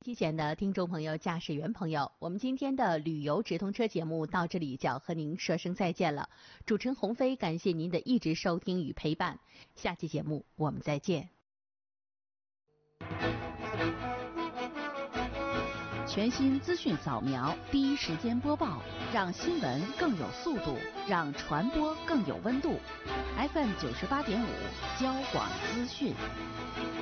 机前的听众朋友、驾驶员朋友，我们今天的旅游直通车节目到这里就要和您说声再见了。主持人鸿飞，感谢您的一直收听与陪伴。下期节目我们再见。 全新资讯扫描，第一时间播报，让新闻更有速度，让传播更有温度。FM 98.5，交广资讯。